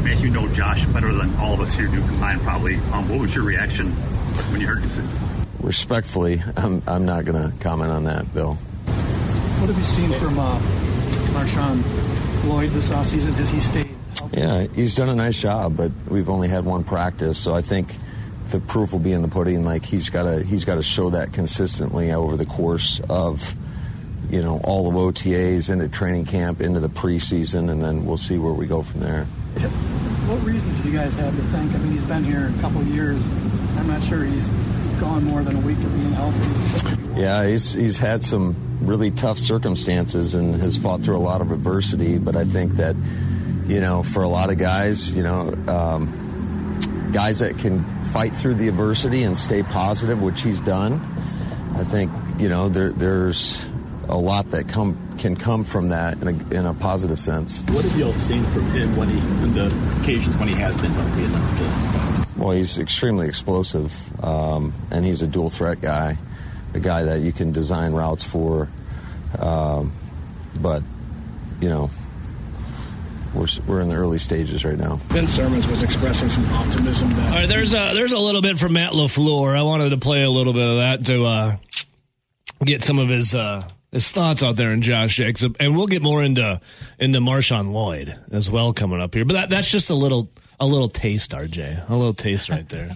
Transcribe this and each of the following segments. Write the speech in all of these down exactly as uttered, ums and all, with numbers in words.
Matt, you know Josh better than all of us here do combined, probably. Um, what was your reaction when you heard this? Respectfully, I'm, I'm not going to comment on that, Bill. What have you seen from uh, Marshawn Lloyd this offseason? Has he stayed healthy? Yeah, he's done a nice job, but we've only had one practice, so I think the proof will be in the pudding. Like, he's got to he's got to show that consistently over the course of, you know, all of O T As, into training camp, into the preseason, and then we'll see where we go from there. What reasons do you guys have to think? I mean, he's been here a couple of years. I'm not sure he's gone more than a week of being healthy. Yeah, he's he's had some really tough circumstances and has fought through a lot of adversity. But I think that, you know, for a lot of guys, you know, um, guys that can fight through the adversity and stay positive, which he's done, I think, you know, there, there's a lot that come can come from that in a, in a positive sense. What have you all seen from him when he, in the occasions when he has been healthy enough to? Well, he's extremely explosive, um, and he's a dual threat guy, a guy that you can design routes for. Um, but, you know, we're we're in the early stages right now. Ben Sermons was expressing some optimism. That All right, there's a there's a little bit from Matt LaFleur. I wanted to play a little bit of that to uh, get some of his uh, his thoughts out there in Josh Jacobs, and we'll get more into into Marshawn Lloyd as well coming up here. But that, that's just a little a little taste, R J, a little taste right there.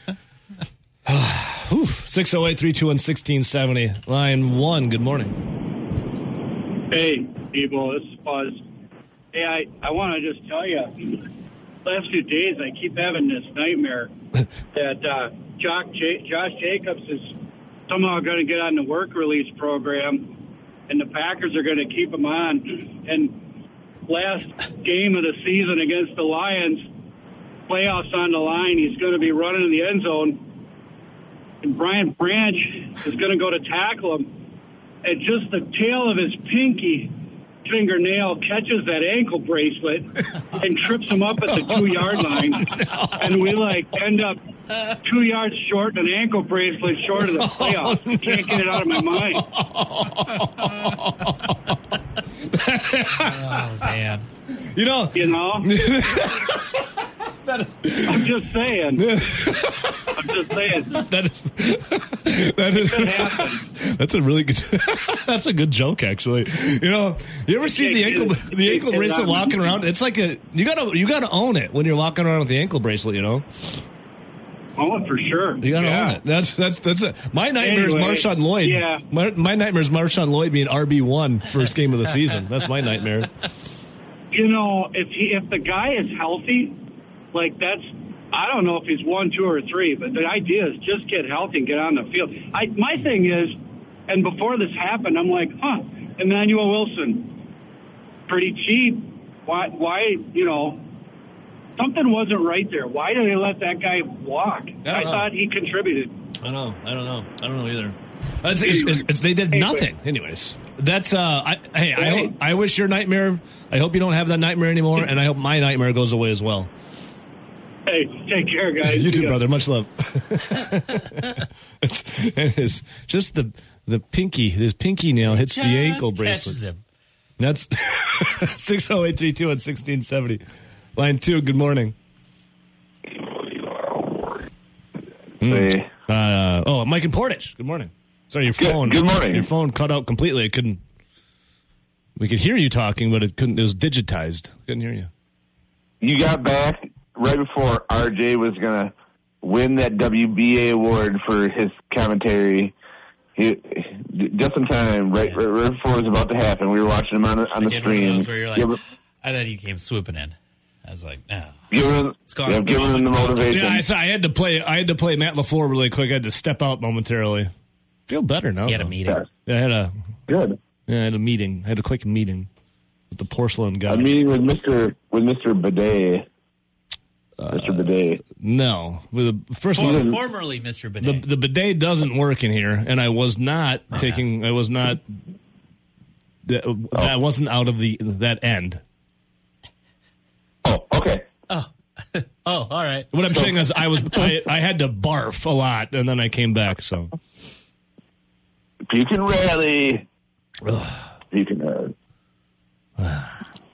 six oh eight, three two one, one six seven oh. Line one, good morning. Hey, people, this is Buzz. Hey, I, I want to just tell you, last few days I keep having this nightmare that uh, Josh, J- Josh Jacobs is somehow going to get on the work release program, and the Packers are going to keep him on. And last game of the season against the Lions, playoffs on the line, he's going to be running in the end zone. And Brian Branch is going to go to tackle him, and just the tail of his pinky fingernail catches that ankle bracelet and trips him up at the two-yard line. And we, like, end up two yards short and an ankle bracelet short of the playoffs. I can't get it out of my mind. Oh, man. You know. You know? I'm just saying. I'm just saying. That is, that is, it could happen. That's a really good. That's a good joke, actually. You know, you ever see the ankle the ankle bracelet walking around? It's like a you gotta you gotta own it when you're walking around with the ankle bracelet. You know. Oh, for sure. You gotta yeah. own it. That's that's that's it. My nightmare anyway, is Marshawn Lloyd. Yeah. My, my nightmare is Marshawn Lloyd being R B one first game of the season. That's my nightmare. You know, if he if the guy is healthy, like that's. I don't know if he's one, two, or three, but the idea is just get healthy and get on the field. I, my thing is, and before this happened, I'm like, huh, Emmanuel Wilson, pretty cheap. Why, why, you know, something wasn't right there. Why did they let that guy walk? I, I thought he contributed. I don't know. I don't know. I don't know either. It's, it's, it's, it's, they did nothing. Anyways, that's, uh, I, hey, I, hope, I wish your nightmare, I hope you don't have that nightmare anymore, and I hope my nightmare goes away as well. Hey, take care, guys. You too, yeah. Brother. Much love. it's, it's just the the pinky, his pinky nail hits just the ankle bracelet. Him. That's six oh eight, three two one, one six seven oh. Line two, good morning. Mm. Uh, oh, Mike and Portage. Good morning. Sorry, your phone. Good, good morning. Your phone cut out completely. It couldn't. We could hear you talking, but it couldn't. It was digitized. Couldn't hear you. You got back right before R J was going to win that W B A award for his commentary. He, just in time, right, right, right before it was about to happen. We were watching him on, on the stream. Where you're like, yeah, I thought you came swooping in. I was like, no. Giving him, yeah, giving him the motivation. Yeah, I, so I had to play. I had to play Matt LaFleur really quick. I had to step out momentarily. Feel better now. You had a meeting. Yeah, I had a good. Yeah, I had a meeting. I had a quick meeting with the porcelain guy. A meeting with Mister with Mister Bidet. Uh, Mister Bidet. No, with the, first For, of all, formerly Mister Bidet. The, the bidet doesn't work in here, and I was not oh, taking. I was not. That, oh. that wasn't out of the that end. Oh, okay. Oh, oh, all right. What I'm saying is, I was I, I had to barf a lot, and then I came back. So you can rally. You can. Uh,